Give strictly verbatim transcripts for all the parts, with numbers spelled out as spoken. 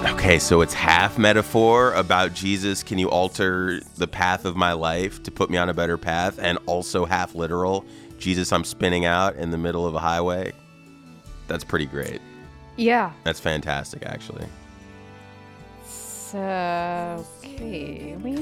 Okay, so it's half metaphor about Jesus, can you alter the path of my life to put me on a better path, and also half literal, Jesus, I'm spinning out in the middle of a highway. That's pretty great. Yeah. That's fantastic, actually. So, okay. We...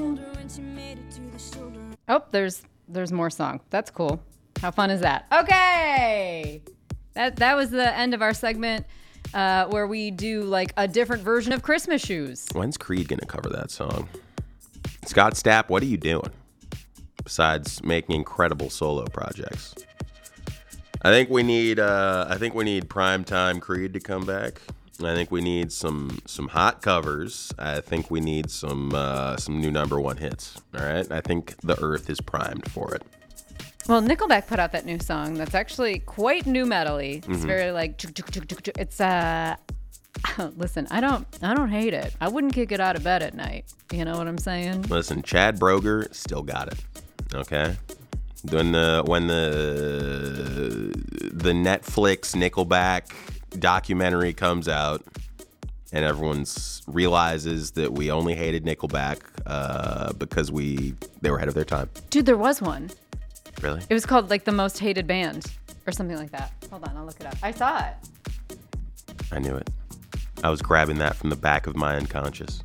Oh, there's there's more song. That's cool. How fun is that? Okay. That that was the end of our segment uh, where we do like a different version of Christmas Shoes. When's Creed going to cover that song? Scott Stapp, what are you doing besides making incredible solo projects? I think we need uh, I think we need primetime Creed to come back. I think we need some some hot covers. I think we need some uh, some new number one hits. All right, I think the earth is primed for it. Well, Nickelback put out that new song that's actually quite new metal-y. It's Mm-hmm. very like chuk, chuk, chuk, chuk, chuk. It's uh listen, I don't I don't hate it. I wouldn't kick it out of bed at night. You know what I'm saying? Listen, Chad Broger still got it. Okay, when the when the the Netflix Nickelback documentary comes out and everyone realizes that we only hated Nickelback uh, because we they were ahead of their time. Dude, there was one. Really? It was called like the most hated band or something like that. Hold on, I'll look it up. I saw it. I knew it. I was grabbing that from the back of my unconscious.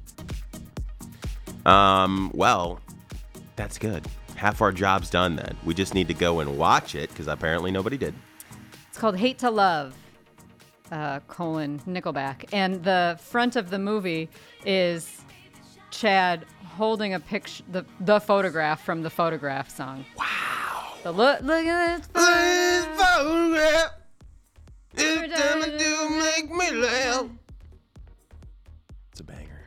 Um, well, that's good. Half our job's done then. We just need to go and watch it because apparently nobody did. It's called Hate to Love, uh, colon, Nickelback. And the front of the movie is Chad holding a picture, the, the photograph from the Photograph song. Wow. So look, look at this photograph. It's time to make me laugh. It's a banger.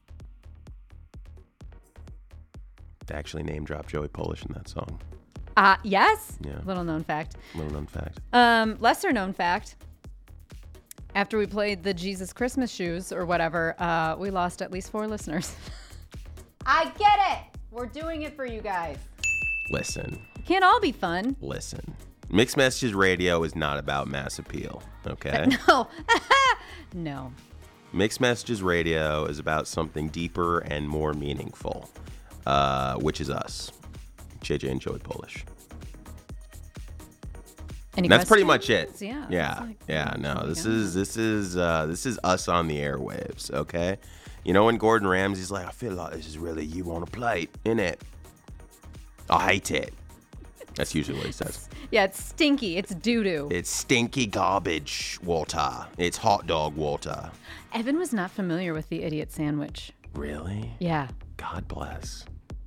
They actually name drop Joey Polish in that song. Uh, yes? Yeah. Little known fact. Little known fact. Um, lesser known fact. After we played the Jesus Christmas Shoes or whatever, uh, we lost at least four listeners. I get it. We're doing it for you guys. Listen. Can't all be fun. Listen. Mixed Messages Radio is not about mass appeal, okay? No. No. Mixed Messages Radio is about something deeper and more meaningful, uh, which is us, J J and Joey Polish. Any That's pretty questions? much it. Yeah. Yeah. Like, yeah. No, this yeah. is this is uh, this is us on the airwaves. Okay. You know when Gordon Ramsay's like, I feel like this is really you on a plate, innit? I hate it. That's usually what he says. Yeah, it's stinky. It's doo-doo. It's stinky garbage water. It's hot dog water. Evan was not familiar with the idiot sandwich. Really? Yeah. God bless.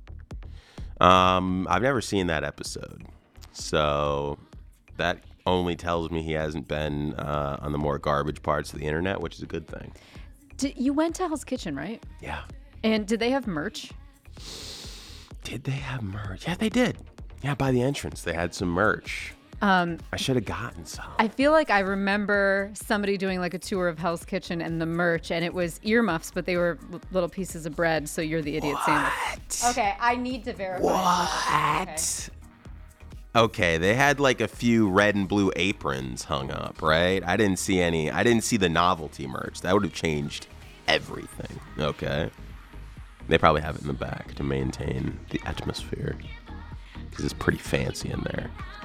Um, I've never seen that episode, so that only tells me he hasn't been uh, on the more garbage parts of the internet, which is a good thing. Did, you went to Hell's Kitchen, right? Yeah. And did they have merch? Did they have merch? Yeah, they did. Yeah, by the entrance, they had some merch. Um, I should have gotten some. I feel like I remember somebody doing like a tour of Hell's Kitchen and the merch, and it was earmuffs, but they were l- little pieces of bread, so you're the idiot what? sandwich. Okay, I need to verify. What? Okay. okay, they had like a few red and blue aprons hung up, right? I didn't see any. I didn't see the novelty merch. That would have changed everything. Okay. They probably have it in the back to maintain the atmosphere because it's pretty fancy in there.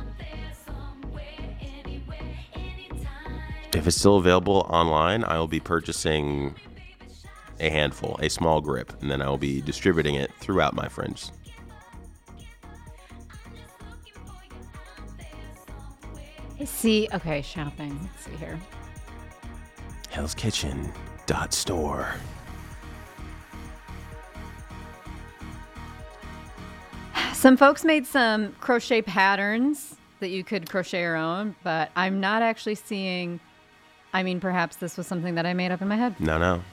If it's still available online, I will be purchasing a handful, a small grip, and then I will be distributing it throughout my friends. See, okay, shopping. Let's see here. Hell's Kitchen dot store. Some folks made some crochet patterns that you could crochet your own, but I'm not actually seeing. I mean, perhaps this was something that I made up in my head. No, no.